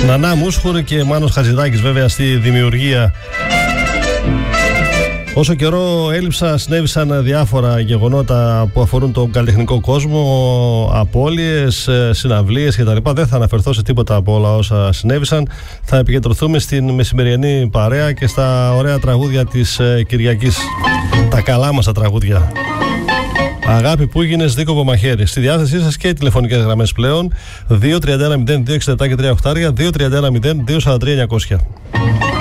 Νανά Μούσχουρη και Μάνος Χατζηδάκης βέβαια στη δημιουργία. Όσο καιρό έλειψα, συνέβησαν διάφορα γεγονότα που αφορούν τον καλλιτεχνικό κόσμο, απώλειες, συναυλίες κτλ. Δεν θα αναφερθώ σε τίποτα από όλα όσα συνέβησαν. Θα επικεντρωθούμε στην μεσημεριανή παρέα και στα ωραία τραγούδια της Κυριακής. Τα καλά μας τα τραγούδια. Αγάπη που έγινες, δίκοπο μαχαίρι. Στη διάθεσή σας και οι τηλεφωνικές γραμμές πλέον. 2-31-0-2-67 και 3 οχτάρια, 2-31-0-2-43-900.